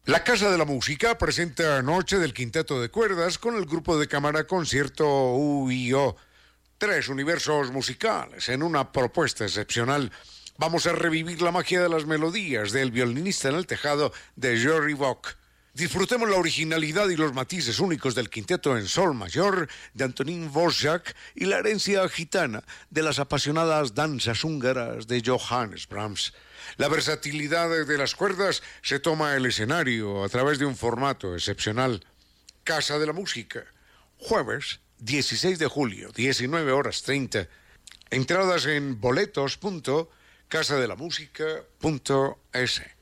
La Casa de la Música presenta Noche del Quinteto de Cuerdas con el grupo de cámara Concierto UIO. 3 universos musicales en una propuesta excepcional. Vamos a revivir la magia de las melodías del violinista en el tejado de Jerry Bock. Disfrutemos la originalidad y los matices únicos del quinteto en sol mayor de Antonín Dvořák y la herencia gitana de las apasionadas danzas húngaras de Johannes Brahms. La versatilidad de las cuerdas se toma el escenario a través de un formato excepcional. Casa de la Música, jueves 16 de julio, 19:30. Entradas en boletos.casadelamusica.es.